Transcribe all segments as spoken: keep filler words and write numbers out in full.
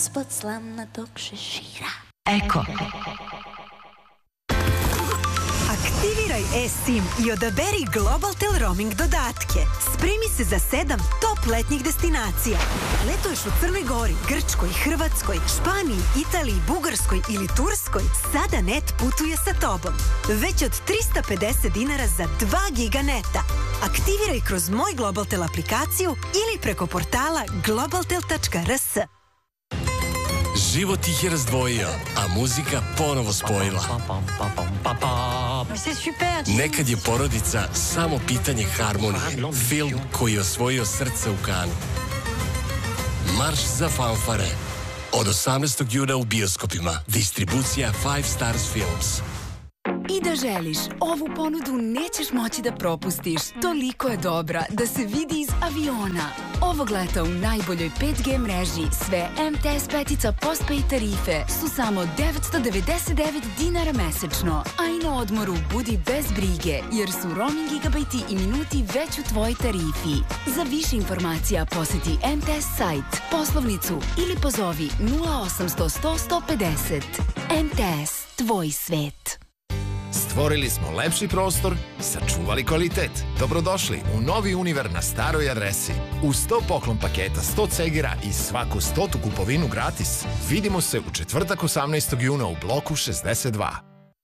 ispod slamnatog šešira. Eko. Aktiviraj e-SIM i odaberi Globaltel roaming dodatke. Spremi se za sedam top letnjih destinacija. Letuješ u Crnoj Gori, Grčkoj, Hrvatskoj, Španiji, Italiji, Bugarskoj ili Turskoj? Sada net putuje sa tobom. Već od trista pedeset dinara za dva giga neta. Aktiviraj kroz Moj Globaltel aplikaciju ili preko portala globaltel tačka r s. Život ih je razdvojio, a muzika ponovo spojila. Nekad je porodica samo pitanje harmonije. Film koji je osvojio srce u Kanu. Marš za fanfare. Od osamnaestog juna u bioskopima. Distribucija Five Stars Films. I da želiš, ovu ponudu nećeš moći da propustiš. Toliko je dobra da se vidi iz aviona. Ovog leta u najboljoj pet G mreži sve M T S petica postpaid tarife su samo devetsto devedeset devet dinara mesečno. A i na odmoru budi bez brige, jer su roaming gigabajti i minuti već u tvojoj tarifi. Za više informacija poseti M T S sajt, poslovnicu ili pozovi nula osamsto sto sto pedeset. M T S, tvoj svet. Stvorili smo lepši prostor, sačuvali kvalitet. Dobrodošli u novi Univer na staroj adresi. Uz sto poklon paketa, sto cegera i svaku stotu kupovinu gratis. Vidimo se u četvrtak osamnaestog juna u bloku šezdeset dva.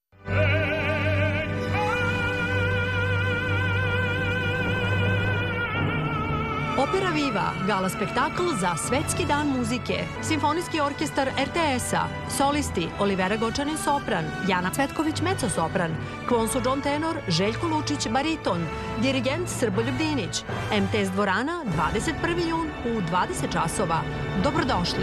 Opera Viva, gala spektakl za Svetski dan muzike, Simfonijski orkestar R T S-a, solisti Olivera Gočanin sopran, Jana Cvetković mezzo-sopran, Kvonsu John tenor, Željko Lučić bariton, dirigent Srboljub Dinić, M T S dvorana, dvadeset prvi jun u dvadeset časova. Dobrodošli!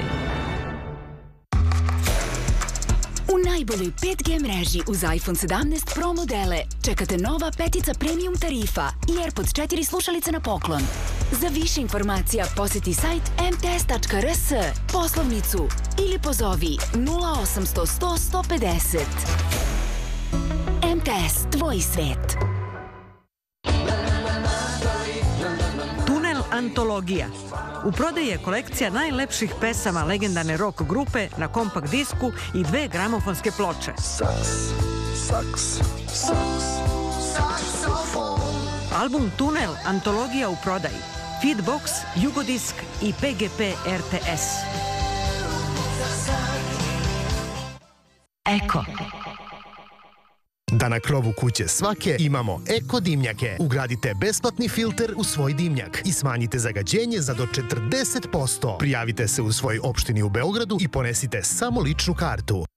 U najboljoj pet G mreži uz iPhone sedamnaest Pro modele čekate nova petica premium tarifa i AirPods četiri slušalice na poklon. Za više informacija poseti sajt m t s tačka r s, poslovnicu ili pozovi nula osamsto sto sto pedeset. M T S, tvoj svet. Tunel antologija. U prodaji je kolekcija najlepših pesama legendarne rock grupe na kompakt disku i dve gramofonske ploče. Saks, saks, saks, saksofon. Album Tunel antologija u prodaji. Feedbox, Jugodisk i P G P R T S. Eko. Da na krovu kuće svake imamo eko dimnjake. Ugradite besplatni filter u svoj dimnjak i smanjite zagađenje za do četrdeset posto. Prijavite se u svojoj opštini u Beogradu i ponesite samo ličnu kartu.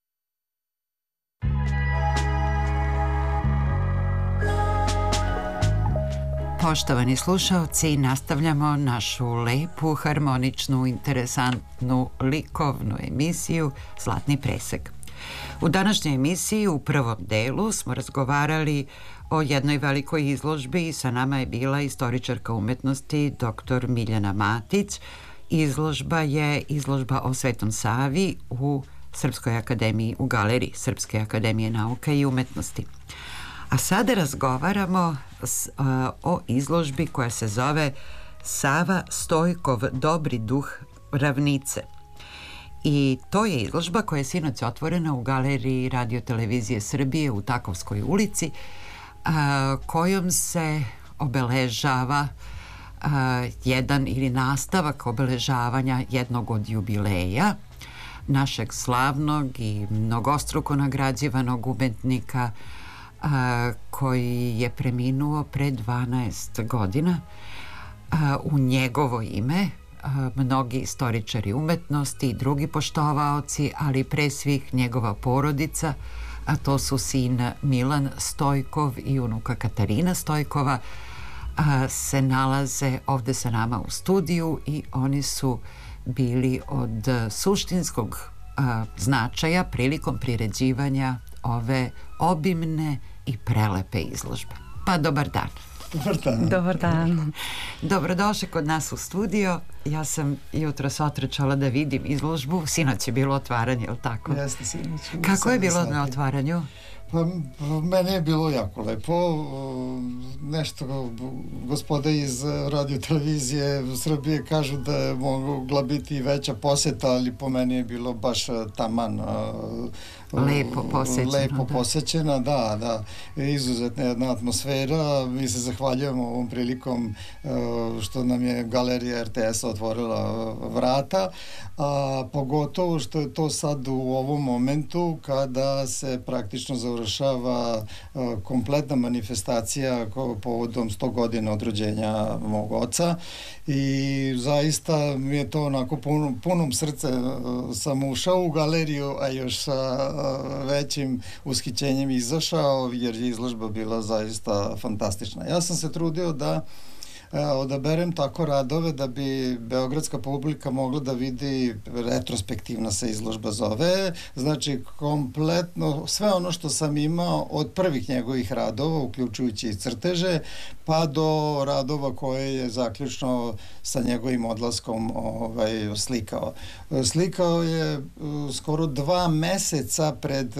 Poštovani slušalci, nastavljamo našu lepu, harmoničnu, interesantnu, likovnu emisiju Zlatni presek. U današnjoj emisiji u prvom delu smo razgovarali o jednoj velikoj izložbi i sa nama je bila istoričarka umetnosti doktor Miljana Matić. Izložba je izložba o Svetom Savi u Srpskoj akademiji, u galeriji Srpske akademije nauka i umetnosti. A sada razgovaramo s, a, o izložbi koja se zove Sava Stojkov Dobri duh ravnice. I to je izložba koja je sinoć otvorena u galeriji Radio Televizije Srbije u Takovskoj ulici, a, kojom se obeležava a, jedan ili nastavak obeležavanja jednog od jubileja našeg slavnog i mnogostruko nagrađivanog umetnika a, koji je preminuo pre dvanaest godina. A, u njegovo ime a, mnogi istoričari umetnosti i drugi poštovaoci, ali pre svih njegova porodica, a to su sin Milan Stojkov i unuka Katarina Stojkova, a, se nalaze ovde sa nama u studiju i oni su bili od suštinskog a, značaja prilikom priređivanja ove obimne i prelepe izložbe. Pa dobar dan. Dobar dan. Dobar dan. Dobrodošli kod nas u studio. Ja sam jutros otrčala da vidim izložbu. Sinoć je bilo otvaranje, je li tako? Jeste, sinoć. Kako je bilo na otvaranju? Pa, meni je bilo jako lepo. Nešto gospoda iz radio televizije Srbije kažu da je mogla biti i veća poseta, ali po meni je bilo baš taman. Lepo posećena. Lepo posećena, da, da. Izuzetna jedna atmosfera. Mi se zahvaljujemo ovom prilikom što nam je Galerija R T S otvorila vrata, a pogotovo što je to sad u ovom momentu kada se praktično završava kompletna manifestacija povodom sto godina od rođenja mog oca i zaista mi je to onako punom, punom srce sam ušao u galeriju, a još sa većim ushićenjem izašao, jer je izložba bila zaista fantastična. Ja sam se trudio da odaberem tako radove da bi beogradska publika mogla da vidi, retrospektivna se izložba zove, znači kompletno sve ono što sam imao od prvih njegovih radova, uključujući i crteže, pa do radova koje je zaključno sa njegovim odlaskom ovaj, slikao. Slikao je skoro dva meseca pred,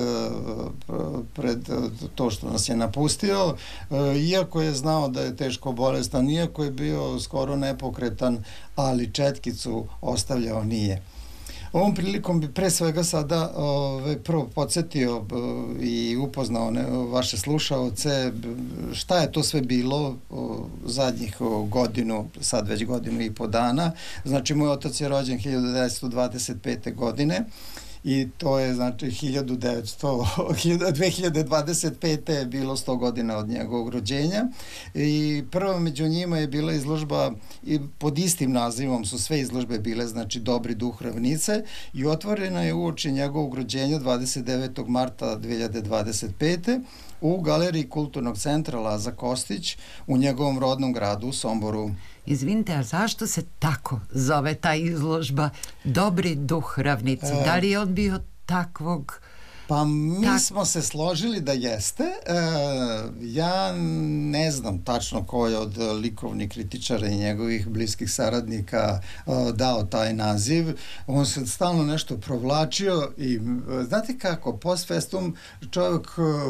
pred to što nas je napustio, iako je znao da je teško bolestan, iako je bio skoro nepokretan, ali četkicu ostavljao nije. Ovom prilikom bi pre svega sada ove, prvo podsjetio i upoznao ne, vaše slušaoce šta je to sve bilo o, zadnjih o, godinu, sad već godinu i po dana. Znači, moj otac je rođen hiljadu devetsto dvadeset pete. godine i to je znači hiljadu devetsto, dve hiljade dvadeset pete. je bilo sto godina od njegovog rođenja i prva među njima je bila izložba i pod istim nazivom su sve izložbe bile, znači Dobri duh ravnice, i otvorena je uoči njegovog rođenja dvadeset devetog marta dve hiljade dvadeset pete. u Galeriji Kulturnog centra Laza Kostić u njegovom rodnom gradu u Somboru. Izvinite, a zašto se tako zove ta izložba Dobri duh ravnice? E, da li je on bio takvog... Pa mi Tak... smo se složili da jeste. E, ja ne znam tačno ko je od likovnih kritičara i njegovih bliskih saradnika e, dao taj naziv. On se stalno nešto provlačio i znate kako, post festum čovjek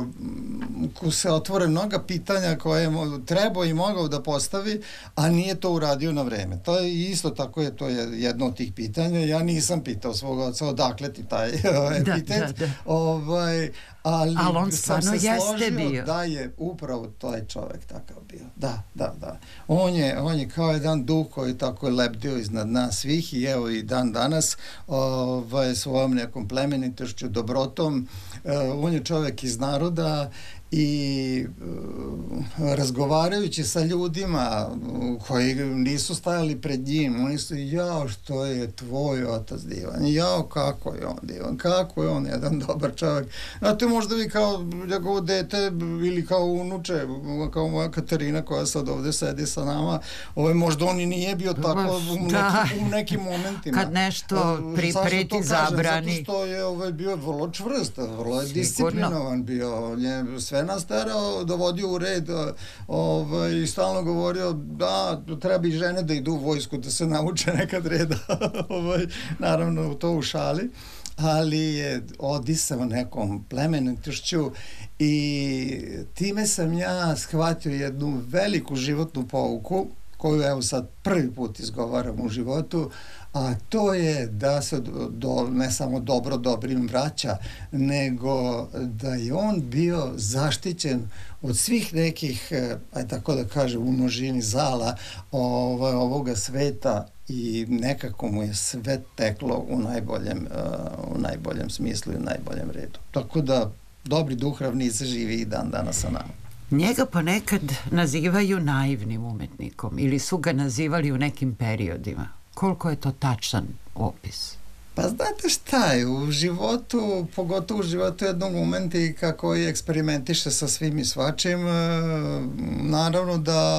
ko se otvore mnoga pitanja koje je trebao i mogao da postavi, a nije to uradio na vreme. To je isto tako, je to je jedno od tih pitanja. Ja nisam pitao svog oca odakle ti taj epitet. Da, da, da. Ovaj, ali, ali on stvarno jeste bio. Da je upravo taj čovjek takav bio. Da, da, da. On je, on je kao jedan duh koji tako je lebdio iznad nas svih i evo i dan danas ovaj, svojom nekom plemenitošću, dobrotom. On je čovjek iz naroda i uh, razgovarajući sa ljudima koji nisu stajali pred njim, oni su, jao, što je tvoj otac divan, jao, kako je on divan, kako je on jedan dobar čovjek. Znate, možda vi kao njegovo dete ili kao unuče, kao moja Katarina koja sad ovdje sedi sa nama, ovaj, možda on i nije bio tako u, neki, u nekim momentima. Kad nešto pripreti, zabrani. Zato što je ovaj, bio vrlo čvrst, vrlo je disciplinovan bio, on je sve nas terao, dovodio u red ovaj, i stalno govorio da treba i žene da idu u vojsku, da se nauče nekad reda. ovaj, naravno to u šali, ali je odisao nekom plemenitošću i time sam ja shvatio jednu veliku životnu pouku koju evo sad prvi put izgovaram u životu, a to je da se do, ne samo dobro dobrim vraća, nego da je on bio zaštićen od svih nekih, aj tako da kažem, u množini zala ovaj, ovoga sveta i nekako mu je sve teklo u najboljem, uh, u najboljem smislu i u najboljem redu. Tako da dobri duh ravnice živi i dan danas sa nama. Njega ponekad nazivaju naivnim umetnikom ili su ga nazivali u nekim periodima. Koliko je to tačan opis? Pa znate šta je, u životu, pogotovo u životu jednog momenta i kako i eksperimentiše sa svim i svačim, naravno da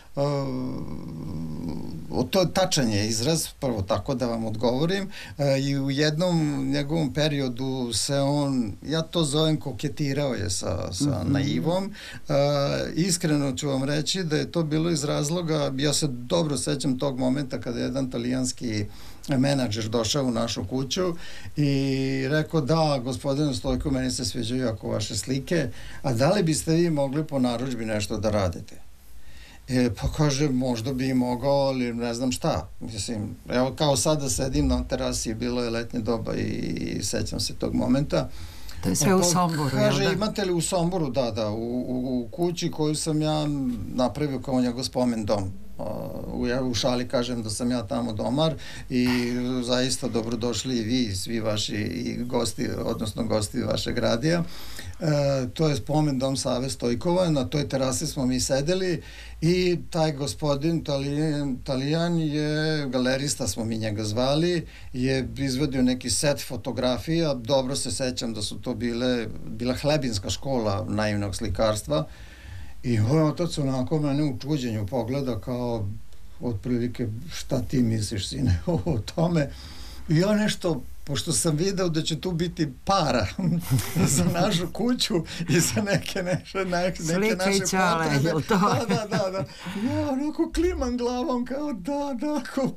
to tačan je izraz, prvo tako da vam odgovorim, i u jednom njegovom periodu se on, ja to zovem koketirao je sa, sa mm-hmm. naivom. Iskreno ću vam reći da je to bilo iz razloga, ja se dobro sećam tog momenta kada je jedan talijanski menadžer došao u našu kuću i rekao, da, gospodine Stojko, meni se sviđaju jako vaše slike, a da li biste vi mogli po narudžbi nešto da radite? E, pa kaže, možda bi i mogao, ali ne znam šta. Mislim, evo kao sada sedim na terasi, bilo je letnje doba i, i sećam se tog momenta. To je sve u Somboru, kaže, jel da? imate li u Somboru, da, da, u, u, u kući koju sam ja napravio kao njegov spomen dom. U, ja u šali kažem da sam ja tamo domar i zaista dobrodošli i vi, svi vaši i gosti, odnosno gosti vašeg radija. E, to je spomen dom Save Stojkova, na toj terasi smo mi sedeli i taj gospodin Talijan, Talijan je, galerista smo mi njega zvali, je izvadio neki set fotografija, dobro se sećam da su to bile, bila Hlebinska škola naivnog slikarstva. I moj otac onako mene u čuđenju pogleda kao otprilike šta ti misliš, sine, o tome. I ja nešto, pošto sam video da će tu biti para za našu kuću i za neke, neke, neke, neke naše potrebe. Da, da, da, da. Ja onako klimam glavom kao da, da, ako